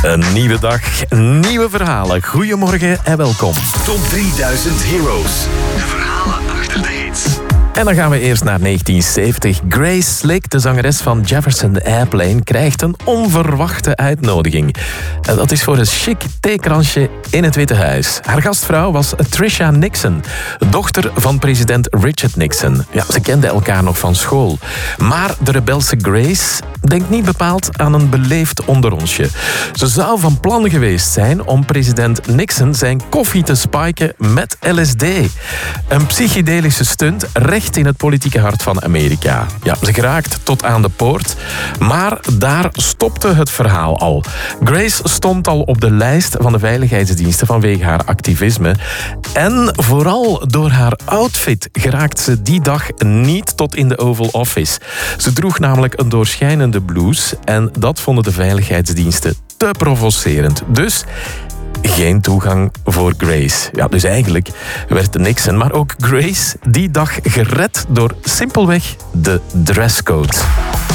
Een nieuwe dag, nieuwe verhalen. Goedemorgen en welkom. Top 3000 Heroes. De verhalen achter de hits. En dan gaan we eerst naar 1970. Grace Slick, de zangeres van Jefferson Airplane, krijgt een onverwachte uitnodiging. En dat is voor een chic theekransje in het Witte Huis. Haar gastvrouw was Tricia Nixon, dochter van president Richard Nixon. Ja, ze kenden elkaar nog van school. Maar de rebelse Grace denkt niet bepaald aan een beleefd onderonsje. Ze zou van plan geweest zijn om president Nixon zijn koffie te spiken met LSD. Een psychedelische stunt recht in het politieke hart van Amerika. Ja, ze geraakt tot aan de poort, maar daar stopte het verhaal al. Grace stond al op de lijst van de veiligheidsdiensten vanwege haar activisme. En vooral door haar outfit geraakt ze die dag niet tot in de Oval Office. Ze droeg namelijk een doorschijnende blouse en dat vonden de veiligheidsdiensten te provocerend. Dus geen toegang voor Grace. Ja, dus eigenlijk werd Nixon, maar ook Grace, die dag gered door simpelweg de dresscode.